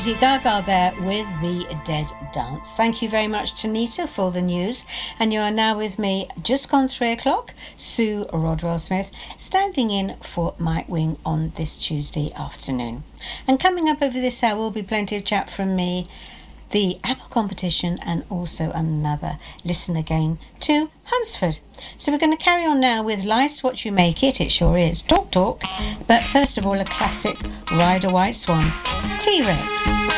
Lady Gaga there with the Dead Dance. Thank you very much, Janita, for the news. And you are now with me, just gone 3 o'clock, Sue Rodwell Smith, standing in for Mike Wing on this Tuesday afternoon. And coming up over this hour will be plenty of chat from me, the Apple competition, and also another listen again to Hunsford. So we're going to carry on now with Life's What You Make It. It sure is. Talk. But first of all, a classic, Ride a White Swan, T-Rex.